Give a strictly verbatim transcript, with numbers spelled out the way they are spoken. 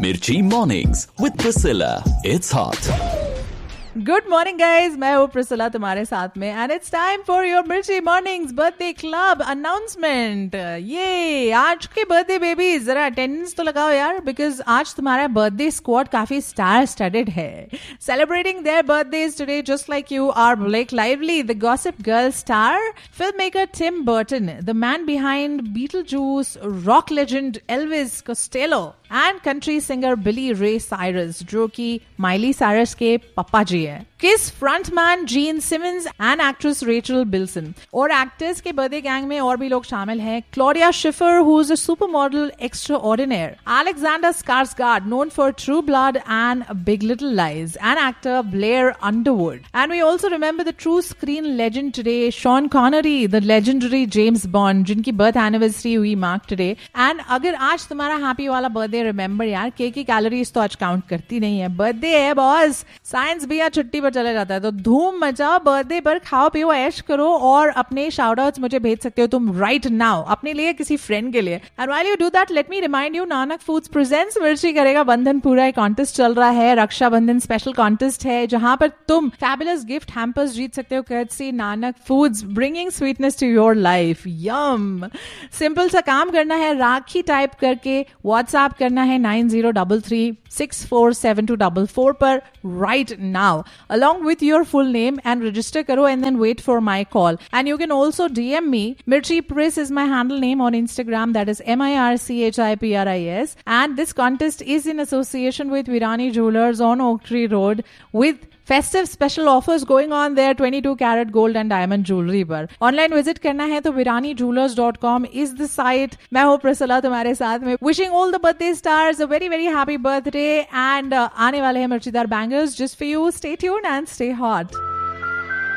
Mirchi Mornings with Priscilla. It's hot. Good morning guys, मैं हूँ Priscilla तुम्हारे साथ में and it's time for your मिर्ची मॉर्निंग्स बर्थडे क्लब अनाउंसमेंट। ये आज के बर्थडे बेबी जरा अटेंडेंस तो लगाओ यार, बिकॉज आज तुम्हारा बर्थडे स्क्वाड काफी स्टार स्टडेड है। Celebrating there birthdays today just like you are Blake Lively, the gossip girl star, film maker Tim Burton, the man behind Beetlejuice, rock legend Elvis Costello and country singer बिली रे Cyrus, जो कि Miley Cyrus के पापा जी है। किस frontman gene Simmons and actress Rachel Bilson. और actors के birthday gang में और भी लोग शामिल हैं। क्लोरिया शिफर, who is a super model extraordinary, Alexander Skarsgard, known for true blood and big little lies, and actor Blair Underwood. And we also remember the true screen legend today, Sean Connery, the legendary James bond, जिनकी birth anniversary हुई mark today. And अगर आज तुम्हारा happy वाला birthday, remember यार, cake की calories तो आज काउंट करती नहीं है, बर्थडे है बॉस। साइंस भी आज छुट्टी पर चले जाता है, तो धूम मचाओ, बर्थडे पर खाओ पियो ऐश करो और अपने शाउट आउट्स मुझे भेज सकते हो तुम राइट नाउ, अपने लिए, किसी फ्रेंड के लिए। And while you do that, let me remind you, Nanak foods presents मिर्ची करेगा बंधन पूरा एक कॉन्टेस्ट चल रहा है, रक्षाबंधन स्पेशल कॉन्टेस्ट है, जहां पर तुम फैबुलस गिफ्ट हैम्पर्स जीत सकते हो courtesy Nanak foods, bringing sweetness to your life. Yama. Simple सा काम करना है, राखी टाइप करके व्हाट्सएप करना है nine zero three three six four seven to four four पर right now along with your full name, and register karo and then wait for my call. And you can also D M me. Mirchi Pris is my handle name on Instagram, that is M I R C H I P R I S, and this contest is in association with Virani Jewelers on Oak Tree Road with festive special offers going on there, twenty-two carat gold and diamond jewelry पर। Online visit करना है तो virani jewelers dot com is the site। मैं हूँ Priscilla तुम्हारे साथ में, wishing all the birthday stars a very very happy birthday, and uh, आने वाले हैं मिर्चीदार bangers just for you। Stay tuned and stay hot।